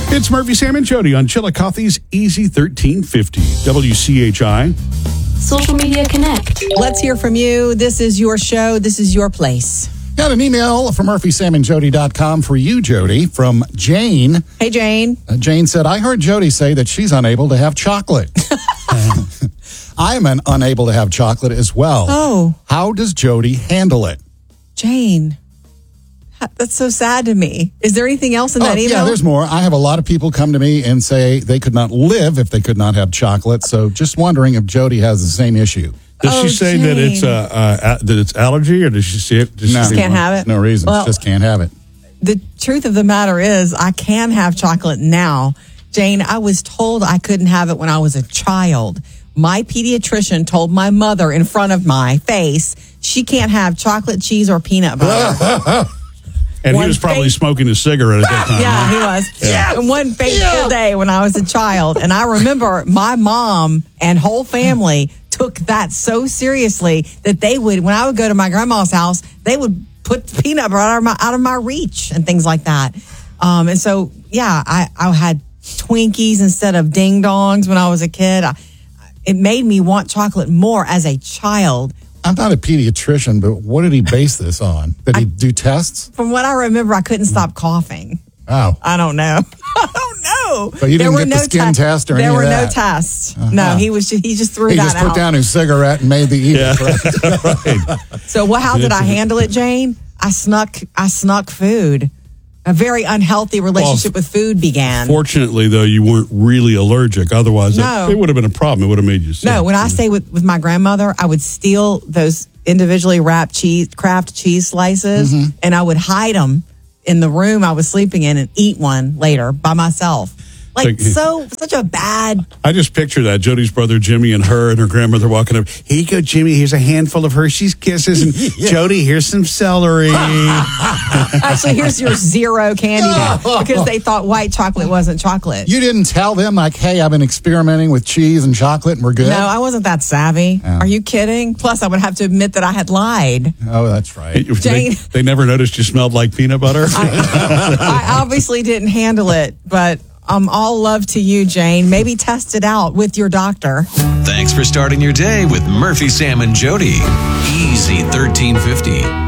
It's Murphy, Sam, and Jody on Chillicothe's Easy 1350. WCHI. Social Media Connect. Let's hear from you. This is your show. This is your place. Got an email from murphysamandjody.com for you, Jody, from Jane. Hey, Jane. Jane said, I heard Jody say that she's unable to have chocolate. I'm unable to have chocolate as well. Oh. How does Jody handle it? Jane. That's so sad to me. Is there anything else in that email? Yeah, there's more. I have a lot of people come to me and say they could not live if they could not have chocolate. So just wondering if Jody has the same issue. Does she say Jane. that it's allergy, or does she say it? No. Just can't have it? No reason. Well, Just can't have it. The truth of the matter is I can have chocolate now. Jane, I was told I couldn't have it when I was a child. My pediatrician told my mother in front of my face she can't have chocolate, cheese, or peanut butter. And he was probably smoking a cigarette at that time. Yeah, he was. Yeah. And one fateful day when I was a child, and I remember my mom and whole family took that so seriously that they would, when I would go to my grandma's house, they would put the peanut butter out of my reach and things like that. And so, yeah, I had Twinkies instead of Ding Dongs when I was a kid. It made me want chocolate more as a child. I'm not a pediatrician, but what did he base this on? Did he do tests? From what I remember, I couldn't stop coughing. Oh. I don't know. I don't know. So you didn't get the skin test or any of that? There were no tests. No, he just threw He that just out. put down his cigarette and made the edict. Right. So how did I handle it, Jane? I snuck food. A very unhealthy relationship with food began. Fortunately, though, you weren't really allergic. Otherwise, No. it would have been a problem. It would have made you sick. No, when I stayed with my grandmother, I would steal those individually wrapped Kraft cheese slices, and I would hide them in the room I was sleeping in and eat one later by myself. Such a bad. I just picture that. Jody's brother Jimmy and her grandmother walking up. Here you go, Jimmy. Here's a handful of Hershey's Kisses. And Jody, here's some celery. Actually, here's your zero candy bar, because they thought white chocolate wasn't chocolate. You didn't tell them, like, hey, I've been experimenting with cheese and chocolate and we're good? No, I wasn't that savvy. Oh. Are you kidding? Plus, I would have to admit that I had lied. Oh, that's right. Jane. They never noticed you smelled like peanut butter. I obviously didn't handle it, but all love to you, Jane. Maybe test it out with your doctor. Thanks for starting your day with Murphy, Sam, and Jody. Easy 1350.